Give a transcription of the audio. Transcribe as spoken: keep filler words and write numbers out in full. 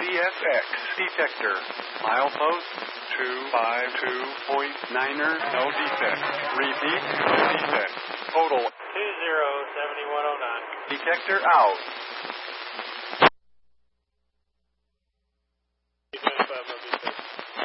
C S X detector. Milepost two five two point niner, no defect. Repeat, no defect. Total two zero seven one oh nine. detector out.